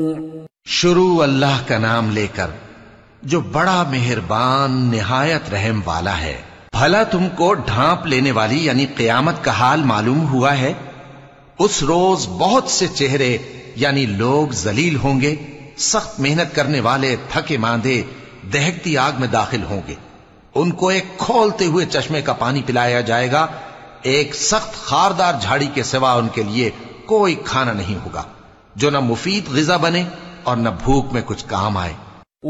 शुरू अल्लाह का नाम लेकर जो बड़ा मेहरबान निहायत रहम वाला है। भला तुमको ढांप लेने वाली यानी क़यामत का हाल मालूम हुआ है? उस रोज बहुत से चेहरे यानी लोग जलील होंगे, सख्त मेहनत करने वाले थके मांदे दहकती आग में दाखिल होंगे। उनको एक खोलते हुए चश्मे का पानी पिलाया जाएगा। एक सख्त खारदार झाड़ी के सिवा उनके लिए कोई खाना नहीं होगा जो न मुफीद ग़िज़ा बने और न भूख में कुछ काम आए।